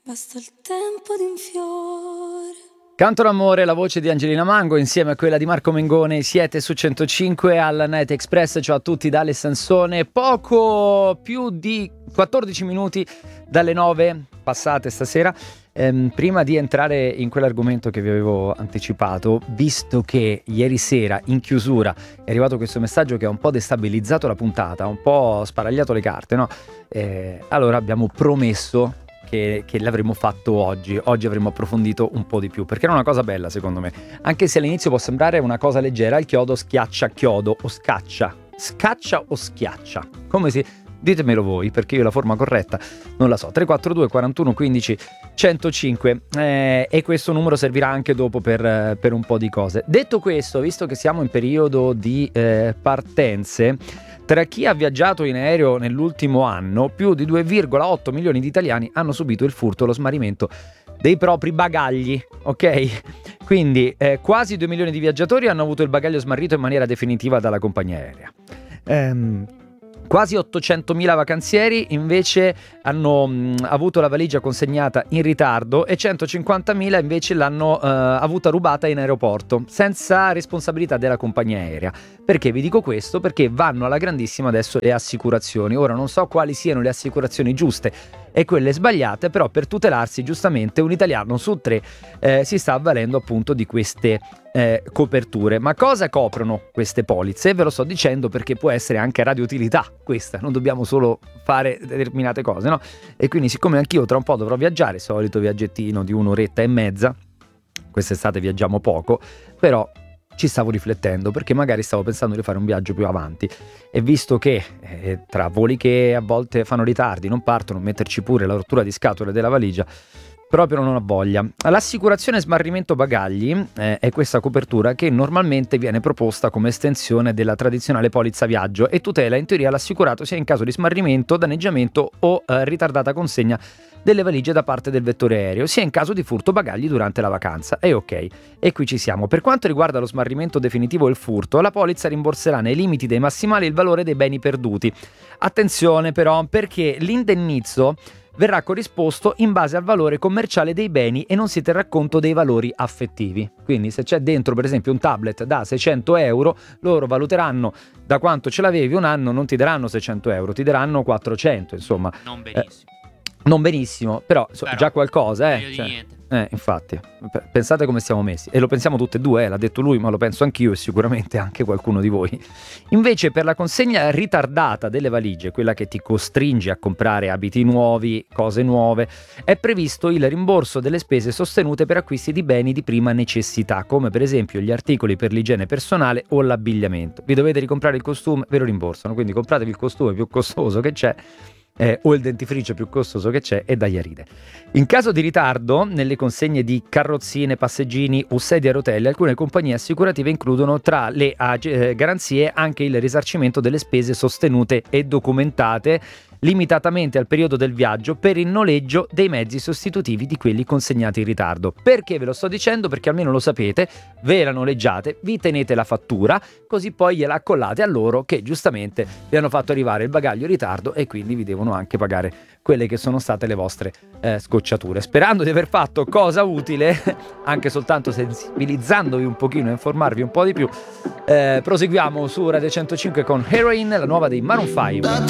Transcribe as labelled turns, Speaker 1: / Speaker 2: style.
Speaker 1: Basta il tempo di un fiore.
Speaker 2: Canto d'amore, la voce di Angelina Mango insieme a quella di Marco Mengoni. Siete su 105 al Night Express. Ciao a tutti da Ale Sansone. Poco più di 14 minuti dalle 9 passate stasera. Prima di entrare in quell'argomento che vi avevo anticipato, visto che ieri sera in chiusura è arrivato questo messaggio che ha un po' destabilizzato la puntata, un po' sparagliato le carte, no? Allora abbiamo promesso che l'avremmo fatto oggi avremmo approfondito un po' di più, perché era una cosa bella secondo me, anche se all'inizio può sembrare una cosa leggera. Il chiodo schiaccia chiodo o scaccia o schiaccia, come si... Ditemelo voi, perché io la forma corretta non la so. 342 41 15 105 e questo numero servirà anche dopo per un po' di cose. Detto questo, visto che siamo in periodo di partenze, tra chi ha viaggiato in aereo nell'ultimo anno, più di 2,8 milioni di italiani hanno subito il furto o lo smarrimento dei propri bagagli, ok? Quindi quasi 2 milioni di viaggiatori hanno avuto il bagaglio smarrito in maniera definitiva dalla compagnia aerea. Quasi 800.000 vacanzieri invece hanno avuto la valigia consegnata in ritardo e 150.000 invece l'hanno avuta rubata in aeroporto, senza responsabilità della compagnia aerea. Perché vi dico questo? Perché vanno alla grandissima adesso le assicurazioni. Ora non so quali siano le assicurazioni giuste e quelle sbagliate, però per tutelarsi giustamente un italiano su 3 si sta avvalendo appunto di queste coperture. Ma cosa coprono queste polizze? Ve lo sto dicendo perché può essere anche radioutilità questa, non dobbiamo solo fare determinate cose, no? E quindi, siccome anch'io tra un po' dovrò viaggiare, solito viaggettino di 1,5 ore, quest'estate viaggiamo poco, però ci stavo riflettendo, perché magari stavo pensando di fare un viaggio più avanti, e visto che tra voli che a volte fanno ritardi, non partono, metterci pure la rottura di scatole della valigia, proprio non ho voglia. L'assicurazione smarrimento bagagli è questa copertura che normalmente viene proposta come estensione della tradizionale polizza viaggio e tutela in teoria l'assicurato sia in caso di smarrimento, danneggiamento o ritardata consegna delle valigie da parte del vettore aereo, sia in caso di furto bagagli durante la vacanza. E ok, e qui ci siamo. Per quanto riguarda lo smarrimento definitivo e il furto, la polizza rimborserà nei limiti dei massimali il valore dei beni perduti. Attenzione però, perché l'indennizzo verrà corrisposto in base al valore commerciale dei beni e non si terrà conto dei valori affettivi. Quindi se c'è dentro per esempio un tablet da 600 euro, loro valuteranno da quanto ce l'avevi un anno, non ti daranno 600 euro, ti daranno 400, insomma.
Speaker 3: Non benissimo.
Speaker 2: Non benissimo, però già qualcosa,
Speaker 3: meglio di niente.
Speaker 2: Infatti, pensate come siamo messi, e lo pensiamo tutte e due, l'ha detto lui, ma lo penso anch'io e sicuramente anche qualcuno di voi. Invece per la consegna ritardata delle valigie, quella che ti costringe a comprare abiti nuovi, cose nuove, è previsto il rimborso delle spese sostenute per acquisti di beni di prima necessità, come per esempio gli articoli per l'igiene personale o l'abbigliamento. Vi dovete ricomprare il costume, ve lo rimborsano, quindi compratevi il costume più costoso che c'è, o il dentifricio più costoso che c'è, e dai a ride. In caso di ritardo nelle consegne di carrozzine, passeggini o sedie a rotelle, alcune compagnie assicurative includono tra le garanzie anche il risarcimento delle spese sostenute e documentate limitatamente al periodo del viaggio per il noleggio dei mezzi sostitutivi di quelli consegnati in ritardo. Perché ve lo sto dicendo? Perché almeno lo sapete, ve la noleggiate, vi tenete la fattura, così poi gliela accollate a loro che giustamente vi hanno fatto arrivare il bagaglio in ritardo e quindi vi devono anche pagare quelle che sono state le vostre scocciature. Sperando di aver fatto cosa utile, anche soltanto sensibilizzandovi un pochino e informarvi un po' di più, proseguiamo su Radio 105 con Heroin, la nuova dei Maroon 5.